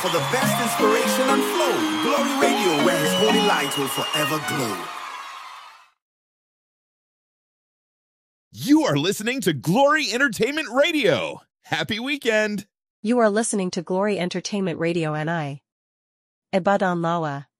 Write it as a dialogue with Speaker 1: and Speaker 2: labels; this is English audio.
Speaker 1: for the best inspiration and flow. Glory Radio, where his holy light will forever glow.
Speaker 2: You are listening to Glory Entertainment Radio. Happy weekend.
Speaker 3: You are listening to Glory Entertainment Radio NI. Ibadan Lawa.